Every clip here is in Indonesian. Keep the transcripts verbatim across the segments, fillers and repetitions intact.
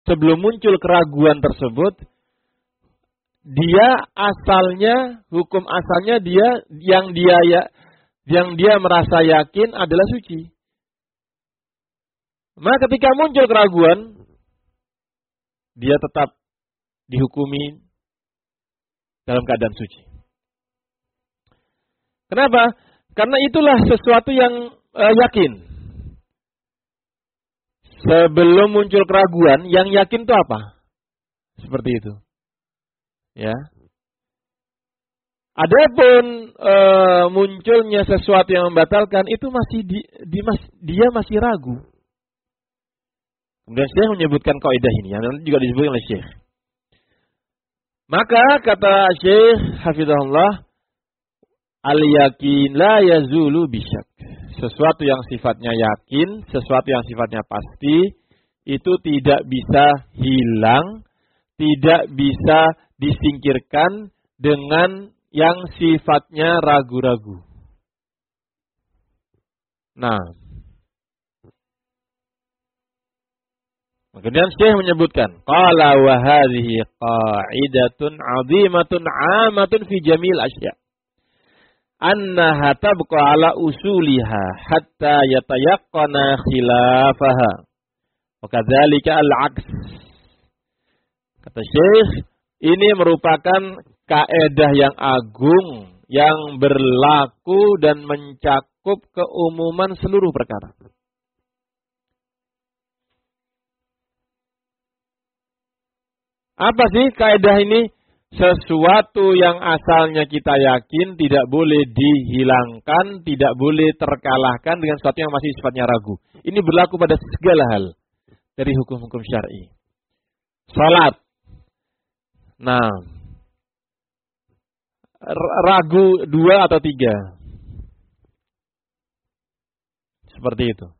sebelum muncul keraguan tersebut, dia asalnya, hukum asalnya dia yang dia ya, yang dia merasa yakin adalah suci. Maka ketika muncul keraguan, dia tetap dihukumi dalam keadaan suci. Kenapa? Karena itulah sesuatu yang uh, yakin. Sebelum muncul keraguan, yang yakin itu apa? Seperti itu. Ya. Adapun uh, munculnya sesuatu yang membatalkan, itu masih di, di mas, dia masih ragu. Kemudian Syekh menyebutkan kaidah ini, yang nanti juga disebutkan oleh Syekh. Maka kata Syekh Hafizahullah, al-yakin la yazulu bisyak. Sesuatu yang sifatnya yakin, sesuatu yang sifatnya pasti, itu tidak bisa hilang, tidak bisa disingkirkan dengan yang sifatnya ragu-ragu. Nah, kemudian Syekh menyebutkan, qala wa hadhihi qa'idatun 'azimatun 'amatun fi jamil asya'. Annaha tabqa ala usuliha hatta yatayaqqana khilafaha. Wa kadzalika al-'aks. Kata Syekh, ini merupakan kaedah yang agung yang berlaku dan mencakup keumuman seluruh perkara. Apa sih kaedah ini? Sesuatu yang asalnya kita yakin tidak boleh dihilangkan, tidak boleh terkalahkan dengan sesuatu yang masih sifatnya ragu. Ini berlaku pada segala hal dari hukum-hukum syar'i. Salat. Nah, ragu dua atau tiga. Seperti itu.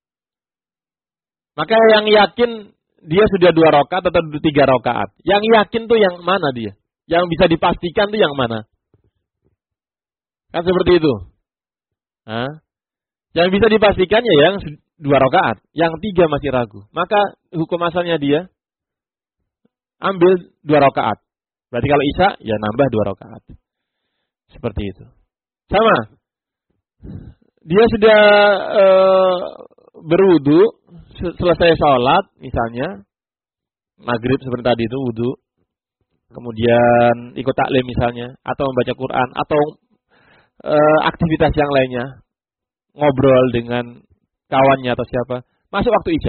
Maka yang yakin dia sudah dua rakaat atau tiga rakaat. Yang yakin tuh yang mana dia? Yang bisa dipastikan tuh yang mana? Kan seperti itu. Hah? Yang bisa dipastikan ya yang dua rakaat. Yang tiga masih ragu. Maka hukum asalnya dia ambil dua rakaat. Berarti kalau isya ya nambah dua rakaat. Seperti itu. Sama. Dia sudah e, berwudu, selesai sholat misalnya, maghrib seperti tadi itu wudu, kemudian ikut taklim misalnya, atau membaca Quran, atau e, aktivitas yang lainnya, ngobrol dengan kawannya atau siapa, masuk waktu isya.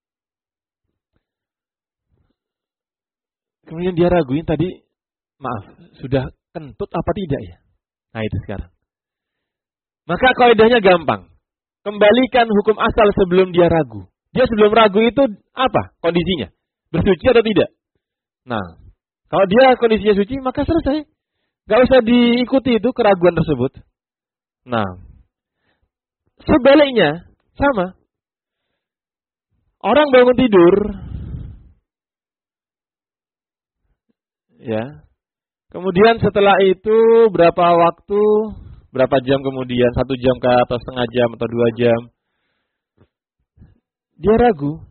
Kemudian dia raguin tadi, maaf, sudah kentut apa tidak ya? Nah itu sekarang. Maka kaidahnya gampang. Kembalikan hukum asal sebelum dia ragu. Dia sebelum ragu itu apa kondisinya? Bersuci atau tidak? Nah, kalau dia kondisinya suci, maka selesai. Gak usah diikuti itu keraguan tersebut. Nah, sebaliknya, sama. Orang bangun tidur, ya. Kemudian setelah itu berapa waktu, berapa jam kemudian, satu jam ke atau setengah jam atau dua jam, dia ragu.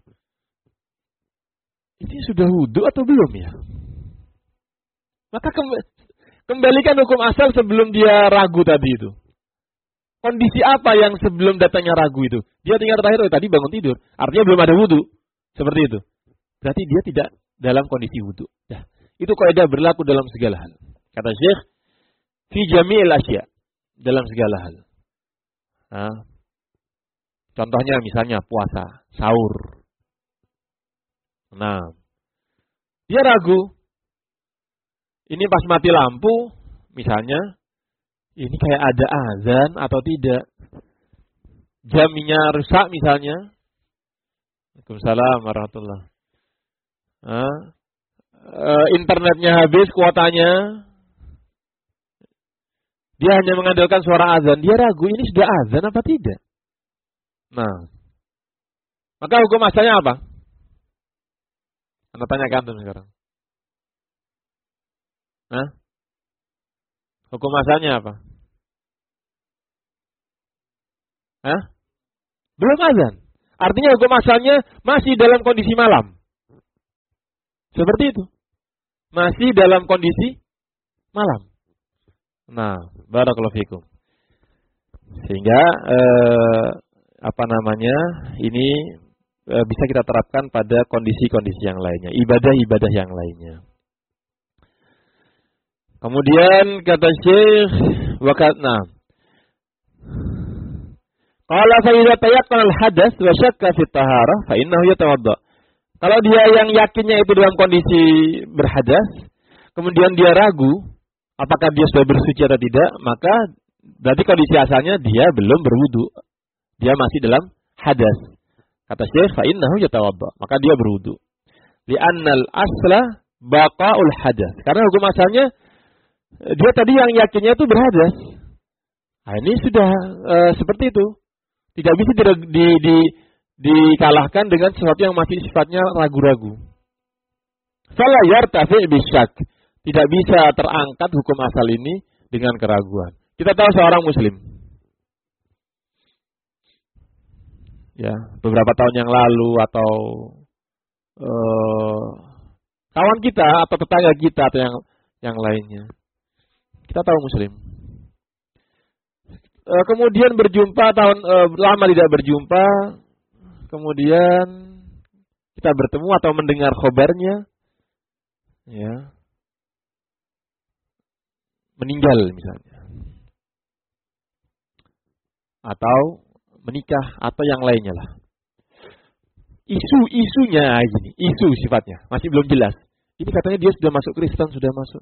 Ini sudah wudu atau belum ya? Maka kembalikan hukum asal sebelum dia ragu tadi itu. Kondisi apa yang sebelum datangnya ragu itu? Dia tinggal terakhir, oh, tadi bangun tidur. Artinya belum ada wudu. Seperti itu. Berarti dia tidak dalam kondisi wudu. Nah, itu kaidah berlaku dalam segala hal. Kata Syekh, fi jami'il asya. Dalam segala hal. Nah, contohnya misalnya puasa, sahur. Nah, dia ragu. Ini pas mati lampu, misalnya, ini kayak ada azan atau tidak. Jamnya rusak misalnya. Waalaikumsalam warahmatullahi wabarakatuh. Nah, internetnya habis kuotanya. Dia hanya mengandalkan suara azan. Dia ragu ini sudah azan apa tidak. Nah, maka hukum asalnya apa? Anda tanyakan tuh sekarang. Nah, hukum asalnya apa? Hah? Belum azan. Artinya hukum asalnya masih dalam kondisi malam. Seperti itu. Masih dalam kondisi malam. Nah, barakallahu fikum. Sehingga eh, apa namanya? Ini eh, bisa kita terapkan pada kondisi-kondisi yang lainnya, ibadah-ibadah yang lainnya. Kemudian kata Syekh wakatna. Qala fa idza tayaqqana al-hadath wa syakka fi taharah fa innahu yatawadda. Kalau dia yang yakinnya itu dalam kondisi berhadas, kemudian dia ragu apakah dia sudah bersuci atau tidak, maka berarti kondisi asalnya dia belum berwudu. Dia masih dalam hadas. Kata Syekh fa innahu yatawadda, maka dia berwudu. Li'annal asla baqaul hadas. Karena hukum asalnya dia tadi yang yakinnya itu berhadas. Nah, ini sudah e, seperti itu. Tidak bisa di, di, di, dikalahkan dengan sesuatu yang masih sifatnya ragu-ragu. Fala yartafi bisyak. Tidak bisa terangkat hukum asal ini dengan keraguan. Kita tahu seorang muslim. Ya, beberapa tahun yang lalu atau e, kawan kita atau tetangga kita atau yang yang lainnya. Kita tahu muslim. E, kemudian berjumpa tahun e, lama tidak berjumpa, kemudian kita bertemu atau mendengar khabarnya, ya, meninggal misalnya, atau menikah atau yang lainnya lah. Isu-isunya gini, isu sifatnya masih belum jelas. Ini katanya dia sudah masuk Kristen, sudah masuk.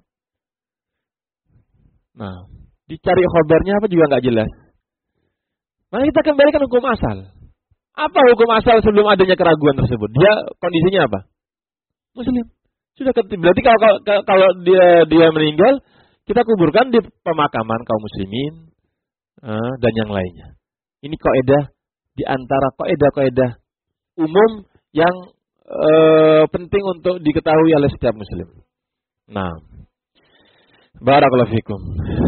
Nah, dicari khabarnya apa juga nggak jelas. Maka kita kembalikan hukum asal. Apa hukum asal sebelum adanya keraguan tersebut? Dia kondisinya apa? Muslim. Sudah berarti kalau kalau, kalau dia dia meninggal, kita kuburkan di pemakaman kaum muslimin uh, dan yang lainnya. Ini kaidah di antara kaidah-kaidah umum yang uh, penting untuk diketahui oleh setiap muslim. Nah, barakallahu fikum.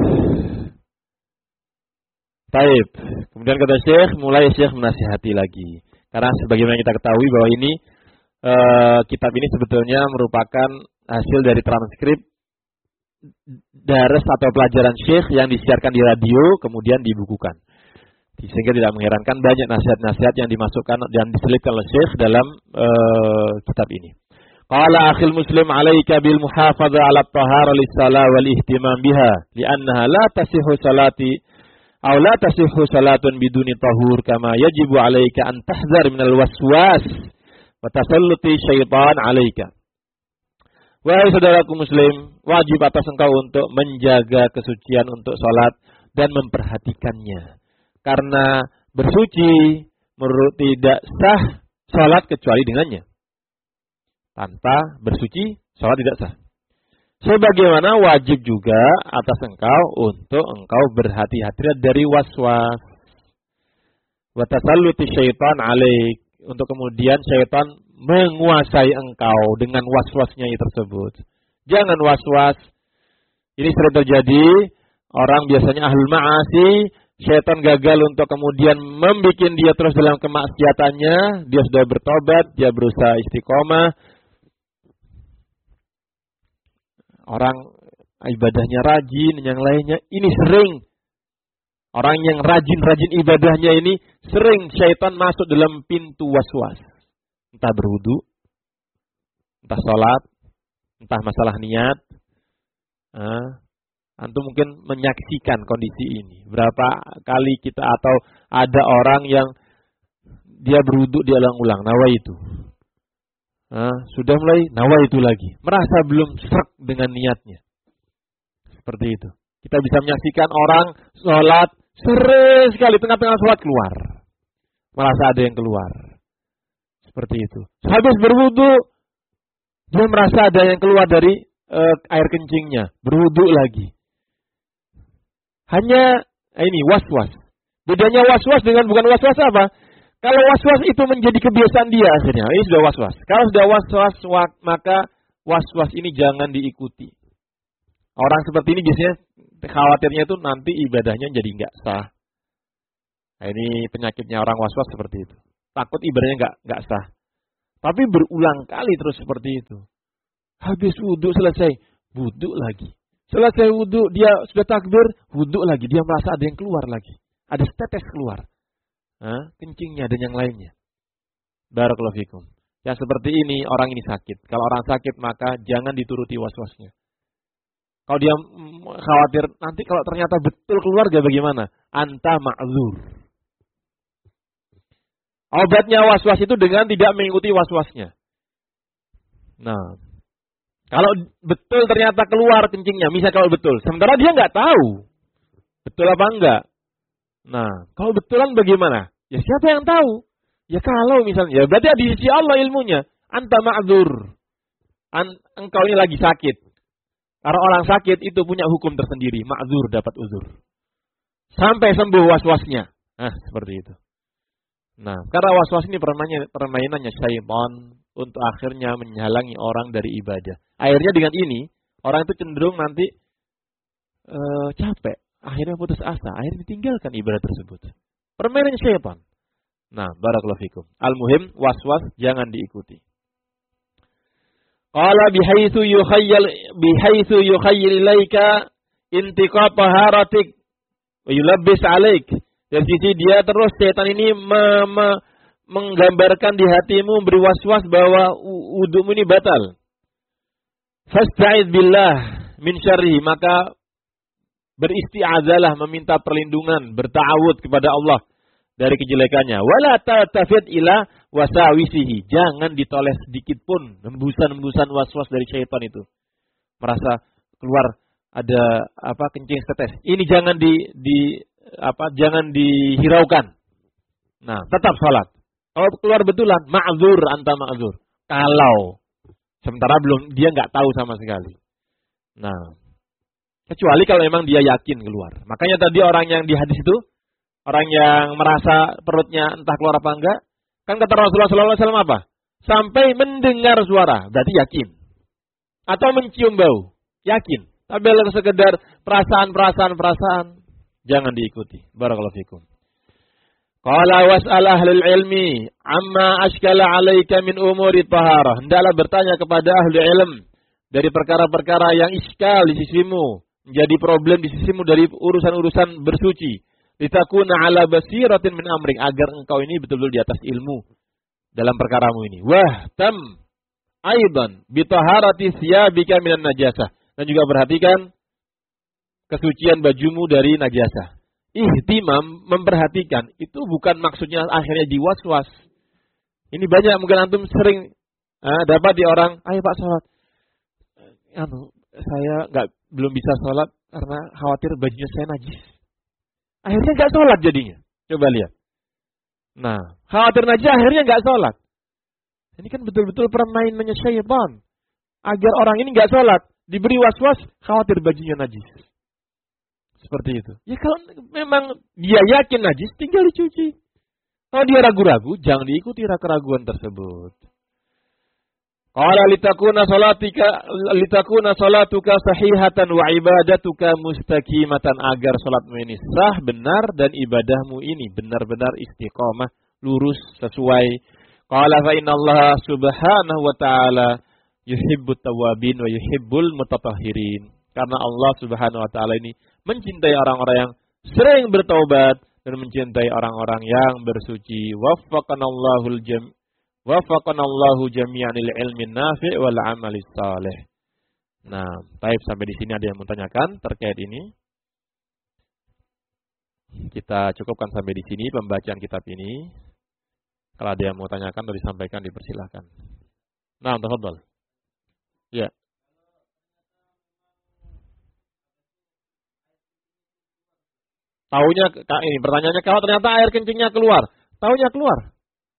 Taib. Kemudian kata Syekh, mulai Syekh menasihati lagi. Karena sebagaimana kita ketahui bahwa ini e, kitab ini sebetulnya merupakan hasil dari transkrip daras atau pelajaran Syekh yang disiarkan di radio kemudian dibukukan. Sehingga tidak mengherankan banyak nasihat-nasihat yang dimasukkan dan diselipkan oleh Syekh dalam e, kitab ini. Qala akhil muslim alaika bil muhafadha ala at-tahara lis-salah wal ihtimam biha li'annaha la tasihhu salati aw la tasihhu salatun biduni tahur kama yajibu alaika an tahzar minal waswas wa tasalluti syaitan alaika. Wahai saudaraku muslim, wajib atas engkau untuk menjaga kesucian untuk salat dan memperhatikannya. Karena bersuci menurut tidak sah salat kecuali dengannya. Tanpa bersuci, salat tidak sah. Sebagaimana wajib juga atas engkau untuk engkau berhati-hati dari waswas. Wa tasalluti syaitan alaik. Untuk kemudian syaitan menguasai engkau dengan waswasnya tersebut. Jangan waswas. Ini sering terjadi. Orang biasanya ahlul ma'asi. Syaitan gagal untuk kemudian membuat dia terus dalam kemaksiatannya. Dia sudah bertobat. Dia berusaha istiqomah. Orang ibadahnya rajin, yang lainnya. Ini sering. Orang yang rajin-rajin ibadahnya ini, sering syaitan masuk dalam pintu waswas. Entah berwudu, entah sholat, entah masalah niat. Nah, antum mungkin menyaksikan kondisi ini. Berapa kali kita atau ada orang yang dia berwudu, dia ulang-ulang. Nawaitu. Nah, sudah mulai nawaitu lagi. Merasa belum srek dengan niatnya. Seperti itu. Kita bisa menyaksikan orang sholat sering sekali tengah-tengah sholat keluar. Merasa ada yang keluar. Seperti itu. Habis berwudu, dia merasa ada yang keluar dari uh, air kencingnya. Berwudu lagi. Hanya ini was-was. Bedanya was-was dengan bukan was-was apa? Kalau was-was itu menjadi kebiasaan dia akhirnya. Ini sudah was-was. Kalau sudah was-was, maka was-was ini jangan diikuti. Orang seperti ini biasanya khawatirnya itu nanti ibadahnya jadi nggak sah. Nah, ini penyakitnya orang was-was seperti itu. Takut ibadahnya nggak nggak sah. Tapi berulang kali terus seperti itu. Habis wudhu selesai, wudhu lagi. Selesai wudhu, dia sudah takbir, wudhu lagi. Dia merasa ada yang keluar lagi. Ada setetes keluar. Hah? Kencingnya dan yang lainnya. Barakallahu fikum. Yang seperti ini, orang ini sakit. Kalau orang sakit, maka jangan dituruti was-wasnya. Kalau dia khawatir, nanti kalau ternyata betul keluarga bagaimana? Anta ma'zur. Obatnya was-was itu dengan tidak mengikuti was-wasnya. Nah, kalau betul ternyata keluar kencingnya, misal kalau betul. Sementara dia nggak tahu. Betul apa enggak. Nah, kalau betulan bagaimana? Ya siapa yang tahu? Ya kalau misalnya, ya berarti di sisi Allah ilmunya. Anta ma'zur. An, engkau ini lagi sakit. Karena orang sakit itu punya hukum tersendiri. Ma'zur dapat uzur. Sampai sembuh was-wasnya. Nah, seperti itu. Nah, karena was-was ini permainannya, permainannya syaitan untuk akhirnya menghalangi orang dari ibadah. Akhirnya dengan ini, orang itu cenderung nanti uh, capek. Akhirnya putus asa. Akhirnya ditinggalkan ibadah tersebut. Permainan syaitan. Nah, barakallahu fikum. Al-muhim, was-was jangan diikuti. Qala bihaitsu yukhayyal bihaitsu yukhayyal ilaika intiqa taharatik wa yulabbis alaik. Dari sisi dia terus setan ini me, me, menggambarkan di hatimu, beri was-was bahwa wudumu ini batal. Fasta'idz billah min syarrihi, maka beristi'azalah, meminta perlindungan, berta'awud kepada Allah dari kejelekannya. Wala tatafid ila wasawisihi, jangan ditoleh sedikit pun hembusan-hembusan was-was dari syaitan itu. Merasa keluar ada apa kencing setetes. Ini jangan di, di apa jangan dihiraukan. Nah, tetap salat. Kalau keluar betulan, ma'zur anta ma'zur. Kalau sementara belum dia nggak tahu sama sekali. Nah, kecuali kalau memang dia yakin keluar. Makanya tadi orang yang di hadis itu, orang yang merasa perutnya entah keluar apa enggak, kan kata Rasulullah shallallahu alaihi wasallam apa? Sampai mendengar suara, berarti yakin. Atau mencium bau, yakin. Tapi kalau sekedar perasaan-perasaan perasaan, jangan diikuti. Barakallahu fikum. Qala was'al ahlul ilmi amma ashkala 'alaika min umuri taharah. Hendaklah bertanya kepada ahli ilm dari perkara-perkara yang iskal di sisimu, menjadi problem di sisimu dari urusan-urusan bersuci. Litakuna 'ala basiratin min amrik, agar engkau ini betul-betul di atas ilmu dalam perkaramu ini. Wah, tam aidan bi taharati thiyabika minan najasah. Dan juga perhatikan kesucian bajumu dari najasah. Ihtimam, memperhatikan, itu bukan maksudnya akhirnya diwaswas. Ini banyak mungkin antum sering eh, dapat di orang, ayo Pak sholat. Anu, saya nggak belum bisa sholat karena khawatir bajunya saya najis. Akhirnya nggak sholat jadinya. Coba lihat. Nah, khawatir najis akhirnya nggak sholat. Ini kan betul-betul permainannya syaitan. Agar orang ini nggak sholat, diberi was-was, khawatir bajunya najis. Seperti itu. Ya kalau memang dia yakin najis, tinggal dicuci. Kalau dia ragu-ragu, jangan diikuti keraguan tersebut. Qala litakuna salatika litakuna salatuka sahihatan wa ibadatuka mustaqimatan, agar salatmu ini sah, benar, dan ibadahmu ini benar-benar istiqamah, lurus, sesuai. Qala fa innallaha subhanahu wa ta'ala yuhibbut tawwabin wa yuhibbul mutatahhirin. Karena Allah Subhanahu wa taala ini mencintai orang-orang yang sering bertaubat dan mencintai orang-orang yang bersuci. Waffaqanallahu jam waffaqanallahu jami'an lil ilmi nafi' wal amali salih. Nah, baik, sampai di sini ada yang menanyakan terkait ini. Kita cukupkan sampai di sini pembacaan kitab ini. Kalau ada yang mau tanyakan atau disampaikan, dipersilakan. Nah, tafadhol. Ya. Taunya ini pertanyaannya, kalau ternyata air kencingnya keluar, taunya keluar.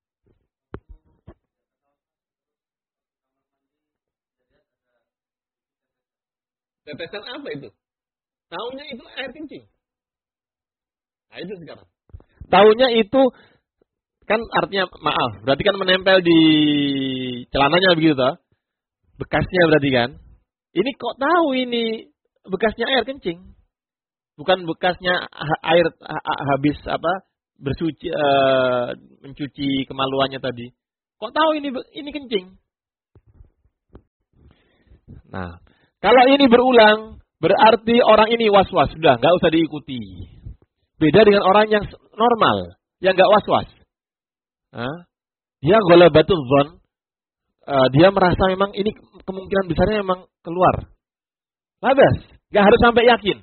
Tetesan apa itu? Taunya itu air kencing. Nah, itu sekarang. Taunya itu kan artinya maaf, berarti kan menempel di celananya begitu toh? Bekasnya berarti kan? Ini kok tahu ini bekasnya air kencing? Bukan bekasnya air habis apa bersuci uh, mencuci kemaluannya tadi. Kok tahu ini ini kencing? Nah, kalau ini berulang, berarti orang ini was-was. Sudah, nggak usah diikuti. Beda dengan orang yang normal, yang nggak was-was. Nah, dia ghalabatul dzan, uh, dia merasa memang ini kemungkinan besarnya memang keluar. Labas, nggak harus sampai yakin.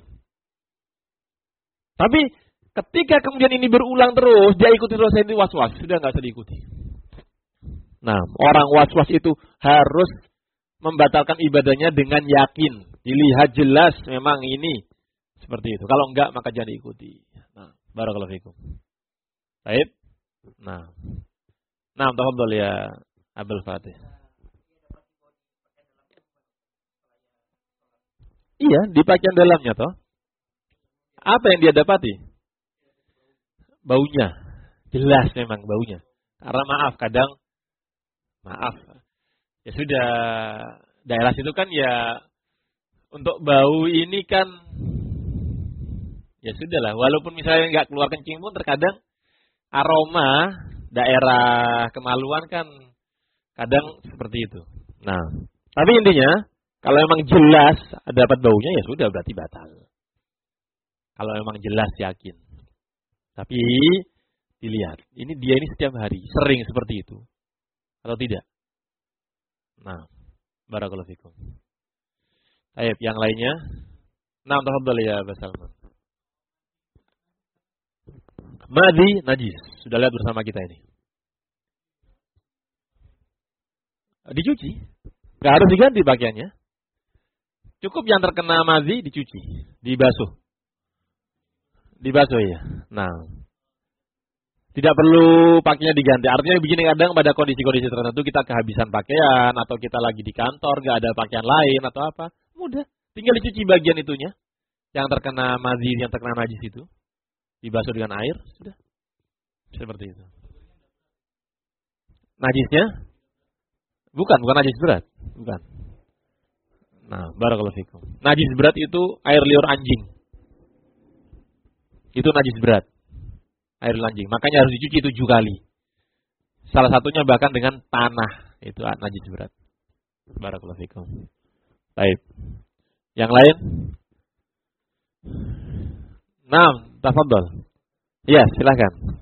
Tapi ketika kemudian ini berulang terus, dia ikuti terus, ini was-was, sudah nggak usah diikuti. Nah, orang was-was itu harus membatalkan ibadahnya dengan yakin. Dilihat jelas memang ini seperti itu. Kalau enggak, maka jangan diikuti. Nah, barakallahu fikum. Baik. Nah. Nah, tafadhol ya Abdul Fatih. Iya, di pakaian dalamnya toh. Apa yang dia dapati? Baunya. Jelas memang baunya. Karena maaf, kadang maaf. Ya sudah, daerah situ kan ya untuk bau ini kan ya sudahlah. Walaupun misalnya nggak keluar kencing pun terkadang aroma daerah kemaluan kan kadang seperti itu. Nah, tapi intinya kalau memang jelas dapat baunya ya sudah berarti batal. Kalau memang jelas yakin. Tapi dilihat, ini dia ini setiap hari sering seperti itu atau tidak? Nah, barakallahu fikum. Baik, yang lainnya. Nah, tafadhal ya Mas Salman. Madhi najis. Sudah lihat bersama kita ini. Dicuci. Enggak harus diganti pakaiannya. Cukup yang terkena madhi dicuci, dibasuh. Dibasuh ya. Nah, tidak perlu pakainya diganti. Artinya begini, kadang pada kondisi-kondisi tertentu kita kehabisan pakaian atau kita lagi di kantor nggak ada pakaian lain atau apa, mudah, tinggal dicuci bagian itunya yang terkena madhi, yang terkena najis itu, dibasuh dengan air, sudah seperti itu. Najisnya bukan bukan najis berat, bukan. Nah, barakallahu fikum. Najis berat itu air liur anjing, itu najis berat. Air anjing. Makanya harus dicuci tujuh kali. Salah satunya bahkan dengan tanah. Itu najis berat. Barakallahu fikum. Baik. Yang lain? Naam, tafadhol. Iya, silakan.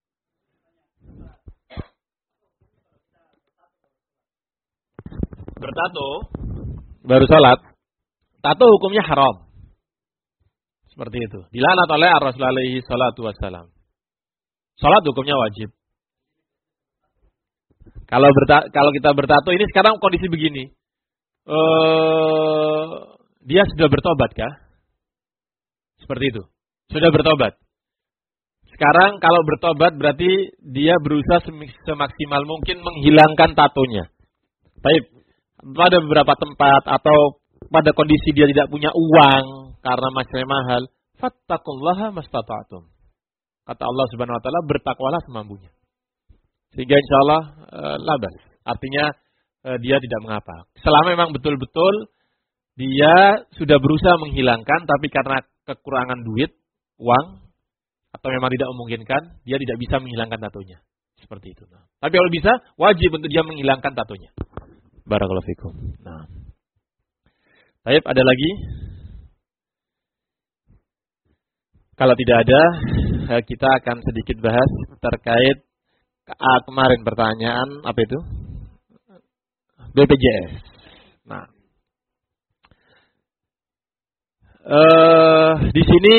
Bertato baru salat. Tato hukumnya haram. Seperti itu. Dilaknat oleh Rasulullah alaihi salatu wassalam. Salat hukumnya wajib. Kalau berta, kalau kita bertato ini sekarang kondisi begini, uh, dia sudah bertobat kah? Seperti itu. Sudah bertobat. Sekarang kalau bertobat berarti dia berusaha semaksimal mungkin menghilangkan tatonya. Tapi pada beberapa tempat atau pada kondisi dia tidak punya uang karena masih mahal, fattaqullaha mastata'tum. Kata Allah Subhanahu wa taala, bertakwalah semampunya. Sehingga insya Allah e, labas. Artinya e, dia tidak mengapa. Selama memang betul-betul dia sudah berusaha menghilangkan, tapi karena kekurangan duit, uang, atau memang tidak memungkinkan, dia tidak bisa menghilangkan tatonya. Seperti itu. Nah, tapi kalau bisa, wajib untuk dia menghilangkan tatonya. Barakallahu fikum. Nah. Baik, ada lagi? Kalau tidak ada, kita akan sedikit bahas terkait ah, kemarin pertanyaan apa itu? B P J S. Nah, uh, di sini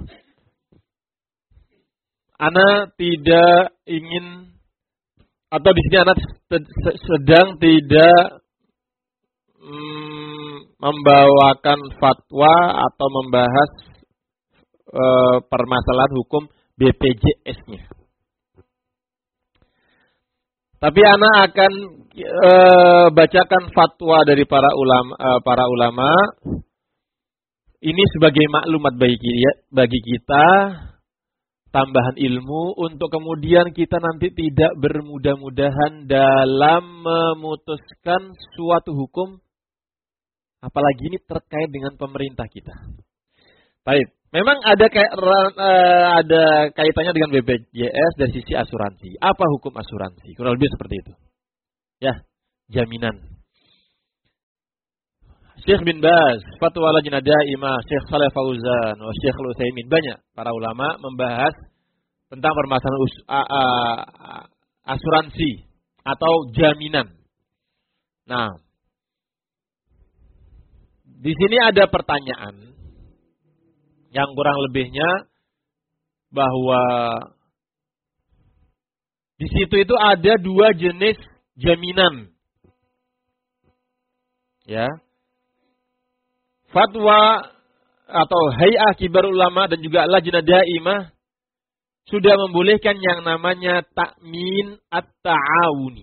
Ana tidak ingin atau di sini Ana sedang tidak mm, membawakan fatwa atau membahas uh, permasalahan hukum B P J S-nya. Tapi Ana akan e, bacakan fatwa dari para ulama, e, para ulama. Ini sebagai maklumat bagi, bagi kita, tambahan ilmu untuk kemudian kita nanti tidak bermudah-mudahan dalam memutuskan suatu hukum, apalagi ini terkait dengan pemerintah kita. Baik. Memang ada kayak ada kaitannya dengan B P J S dari sisi asuransi. Apa hukum asuransi? Kurang lebih seperti itu. Ya, jaminan. Syekh bin Baz, Fatwa Lajnah Daimah, Syekh Shalih Fauzan, Syekh Al-Utsaimin, banyak para ulama membahas tentang permasalahan us, a, a, asuransi atau jaminan. Nah, di sini ada pertanyaan yang kurang lebihnya bahwa di situ itu ada dua jenis jaminan. Ya. Fatwa atau Hay'ah Kibar Ulama dan juga Lajnah Daimah sudah membolehkan yang namanya takmin at-ta'awuni.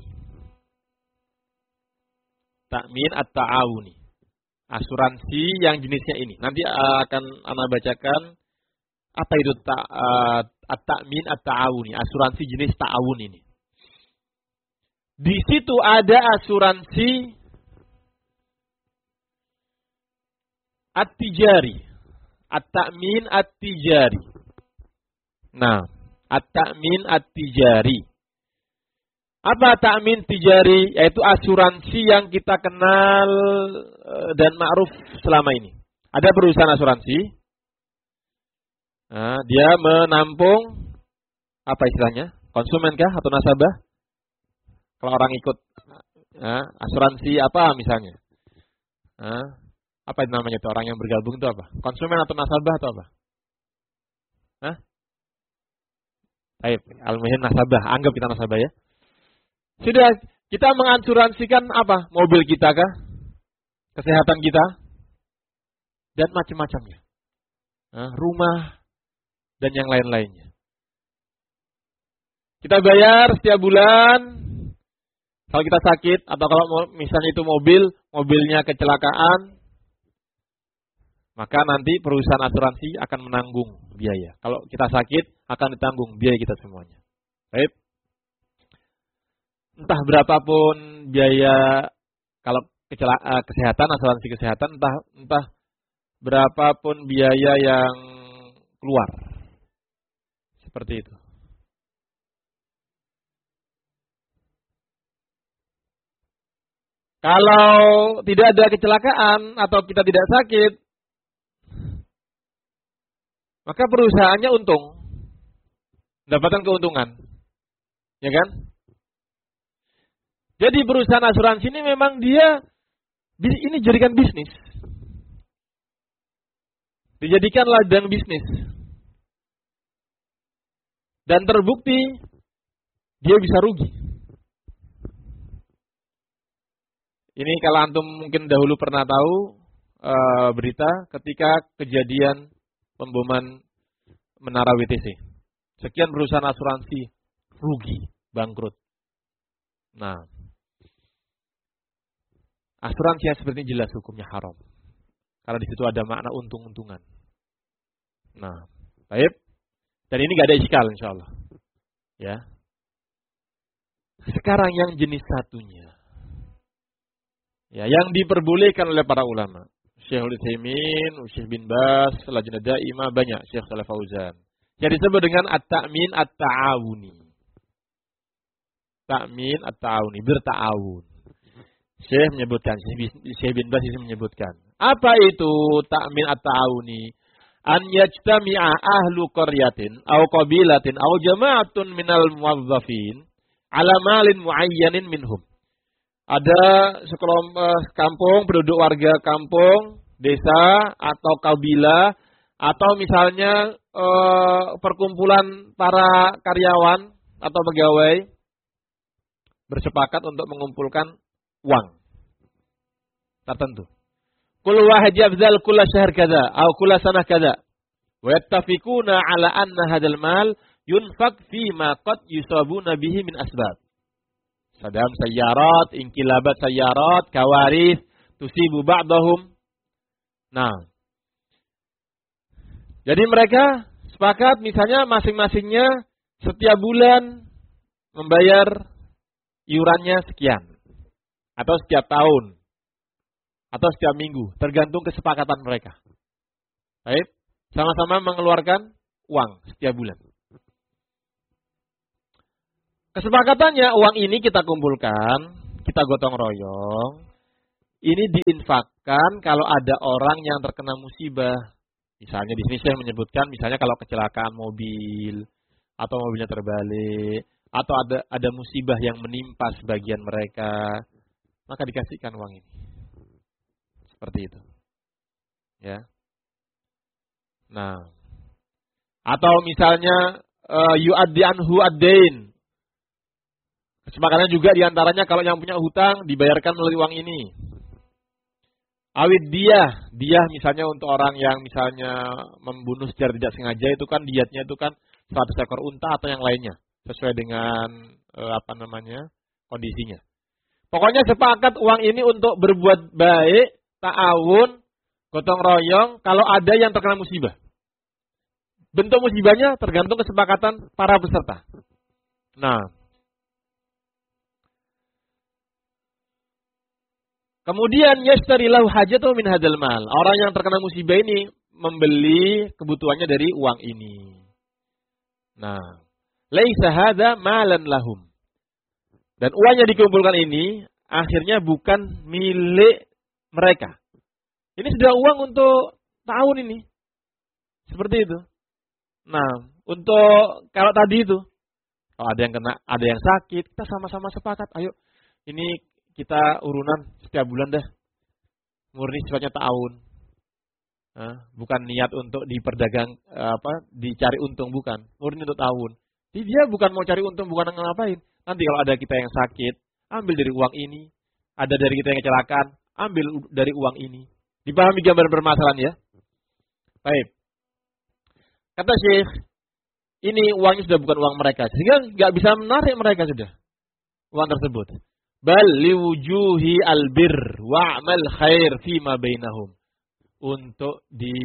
Takmin at-ta'awuni. Asuransi yang jenisnya ini. Nanti akan Ana bacakan apa itu ta, uh, at-takmin at-ta'awuni, asuransi jenis ta'awun ini. Di situ ada asuransi at-tijari, at-takmin at-tijari. Nah, at-takmin at-tijari. Apa takmin tijari? Yaitu asuransi yang kita kenal dan ma'ruf selama ini. Ada perusahaan asuransi. Nah, dia menampung apa istilahnya? Konsumen kah atau nasabah? Kalau orang ikut nah, asuransi apa misalnya? Nah, apa namanya itu orang yang bergabung itu apa? Konsumen atau nasabah atau apa? Hah? Baik, al-muhim nasabah. Anggap kita nasabah ya. Sudah, kita mengasuransikan apa? Mobil kita kah? Kesehatan kita? Dan macam-macamnya. Nah, rumah dan yang lain-lainnya. Kita bayar setiap bulan. Kalau kita sakit atau kalau misalnya itu mobil, mobilnya kecelakaan, maka nanti perusahaan asuransi akan menanggung biaya. Kalau kita sakit, akan ditanggung biaya kita semuanya. Baik. Entah berapapun biaya kalau kecelakaan kesehatan, asuransi kesehatan, entah entah berapapun biaya yang keluar. Seperti itu. Kalau tidak ada kecelakaan atau kita tidak sakit, maka perusahaannya untung. Mendapatkan keuntungan. Ya kan? Jadi perusahaan asuransi ini memang dia ini jadikan bisnis. Dijadikan ladang bisnis. Dan terbukti dia bisa rugi. Ini kalau antum mungkin dahulu pernah tahu e, berita ketika kejadian pemboman Menara W T C. Sekian perusahaan asuransi rugi, bangkrut. Nah, asuransi yang seperti ini jelas hukumnya haram. Karena di situ ada makna untung-untungan. Nah, baik. Dan ini gak ada iskal insyaallah. Ya. Sekarang yang jenis satunya. Ya, yang diperbolehkan oleh para ulama. Syekh Al-Utsaimin, Syekh bin Baz, Lajnah Daimah, banyak, Syekh Shalih Fauzan. Yang disebut dengan at-ta'min at-ta'awuni. Ta'min at-ta'awuni, berta'awun. Syekh menyebutkan, Syekh bin Baz menyebutkan. Apa itu ta'min at-ta'awuni? An yajtami'a ahlu qaryatin aw qabilatin aw jama'atun minal muwazzafin ala malin muayyanin minhum. Ada sekelompok kampung, penduduk warga kampung, desa, atau kabilah, atau misalnya e, perkumpulan para karyawan atau pegawai bersepakat untuk mengumpulkan uang tertentu. Kul wahid yabzal kulla syahr kadza atau kulla sanah kadza. Wa yattafiquna ala anna hadzal mal yunfaq fi ma qad yusabuna bihi min asbab. Sadam sayyarat, inqilabat sayyarat, kawaris, tusibu ba'dahum. Nah. Jadi mereka sepakat misalnya masing-masingnya setiap bulan membayar iurannya sekian. Atau setiap tahun. Atau setiap minggu. Tergantung kesepakatan mereka. Baik. Sama-sama mengeluarkan uang setiap bulan. Kesepakatannya uang ini kita kumpulkan, kita gotong royong. ini diinfakkan kalau ada orang yang terkena musibah. Misalnya di sini saya menyebutkan, misalnya kalau kecelakaan mobil, atau mobilnya terbalik, atau ada ada musibah yang menimpa sebagian mereka, maka dikasihkan uang ini. Seperti itu. Ya. Nah, atau misalnya uh, yu'addi anhu ad-dain. Kesepakatan juga diantaranya kalau yang punya hutang dibayarkan melalui uang ini. Awid dia, dia misalnya untuk orang yang misalnya membunuh secara tidak sengaja itu kan diatnya itu kan seratus ekor unta atau yang lainnya sesuai dengan eh, apa namanya kondisinya. Pokoknya sepakat uang ini untuk berbuat baik, ta'awun, gotong royong kalau ada yang terkena musibah. Bentuk musibahnya tergantung kesepakatan para peserta. Nah, kemudian yashtari lahu hajatahu min hadzal mal. Orang yang terkena musibah ini membeli kebutuhannya dari uang ini. Nah, laisa hadza malan lahum. Dan uang yang dikumpulkan ini akhirnya bukan milik mereka. Ini sudah uang untuk tahun ini. Seperti itu. Nah, untuk kalau tadi itu, kalau ada yang kena, ada yang sakit, kita sama-sama sepakat. Ayo, ini kita urunan setiap bulan dah. Murni sifatnya tahun. Nah, bukan niat untuk diperdagang apa, dicari untung bukan. Murni untuk tahun. Jadi dia bukan mau cari untung, bukan ngapain. Nanti kalau ada kita yang sakit, ambil dari uang ini. Ada dari kita yang kecelakaan, ambil dari uang ini. Dipahami gambaran permasalahan ya? Baik. Kata Syekh, ini uangnya sudah bukan uang mereka. Sehingga nggak bisa menarik mereka sudah. Uang tersebut. Bal liwujuhi albir wa'mal khair fima bainahum. Untuk di,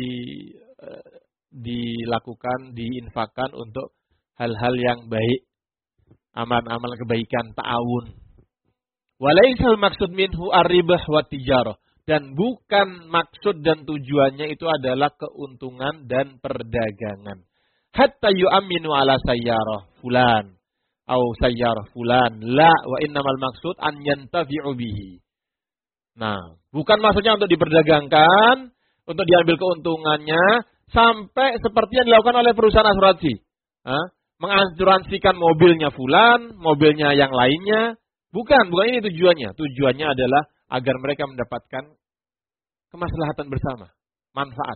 dilakukan, diinfakkan untuk hal-hal yang baik. Amal-amal kebaikan, ta'awun. Walaisal maksud minhu ar-ribah wa tijarah. Dan bukan maksud dan tujuannya itu adalah keuntungan dan perdagangan. Hatta yu'aminu ala sayyarah fulan. Au sayyarah fulan. La wa innamal maksud an yantafi'u bihi. Nah, bukan maksudnya untuk diperdagangkan, untuk diambil keuntungannya, sampai seperti yang dilakukan oleh perusahaan asuransi. Hah? Mengasuransikan mobilnya fulan, mobilnya yang lainnya. Bukan, bukan ini tujuannya. Tujuannya adalah agar mereka mendapatkan kemaslahatan bersama, manfaat.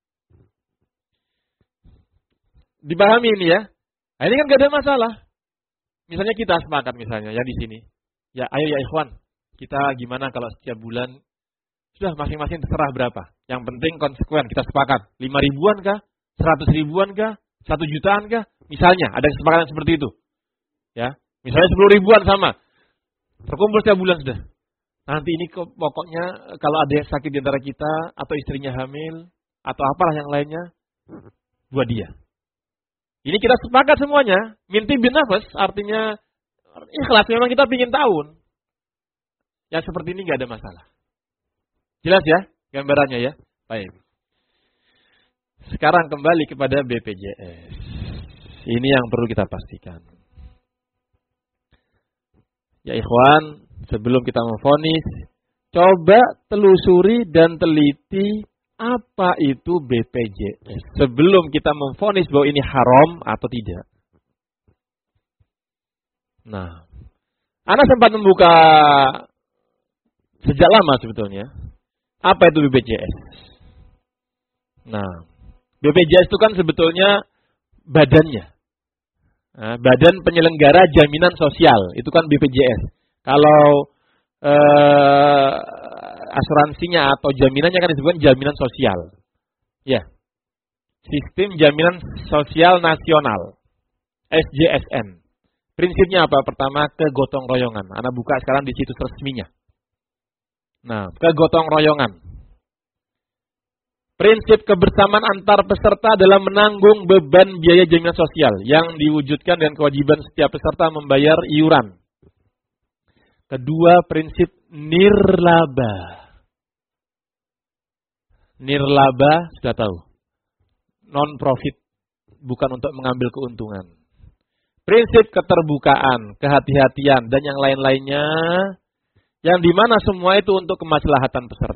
Dipahami ini ya? Nah, ini kan gak ada masalah. Misalnya kita sepakat misalnya ya di sini. Ya ayo ya ikhwan, kita gimana kalau setiap bulan sudah masing-masing terserah berapa. Yang penting konsekuen, kita sepakat. lima ribuan kah? seratus ribuan kah? satu jutaan kah? Misalnya ada kesepakatan seperti itu. Ya, misalnya sepuluh ribuan sama. Terkumpul setiap bulan sudah. Nanti ini pokoknya kalau ada yang sakit di antara kita atau istrinya hamil atau apalah yang lainnya buat dia. Ini kita sepakat semuanya. Minti bin nafas artinya ikhlas, memang kita ingin tahun. Yang seperti ini nggak ada masalah. Jelas ya gambarannya ya. Baik. Sekarang kembali kepada B P J S. Ini yang perlu kita pastikan. Ya ikhwan, sebelum kita memvonis, coba telusuri dan teliti apa itu B P J S. Sebelum kita memvonis bahwa ini haram atau tidak. Nah, Anda sempat membuka sejak lama sebetulnya. Apa itu B P J S? Nah, B P J S itu kan sebetulnya badannya. Nah, Badan Penyelenggara Jaminan Sosial, itu kan B P J S. Kalau eh, asuransinya atau jaminannya kan disebutkan jaminan sosial. Ya. Sistem Jaminan Sosial Nasional, S J S N. Prinsipnya apa? Pertama, kegotong royongan. Anda buka sekarang di situs resminya. Nah, kegotong royongan. Prinsip kebersamaan antar peserta dalam menanggung beban biaya jaminan sosial yang diwujudkan dengan kewajiban setiap peserta membayar iuran. Kedua, prinsip nirlaba. Nirlaba sudah tahu. Non-profit, bukan untuk mengambil keuntungan. Prinsip keterbukaan, kehati-hatian, dan yang lain-lainnya yang dimana semua itu untuk kemaslahatan peserta.